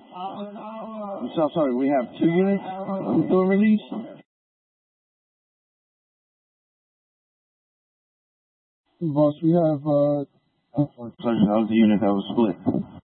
I'm so sorry, we have 2 units with door release? Boss, we have, Sergeant, that was the unit that was split.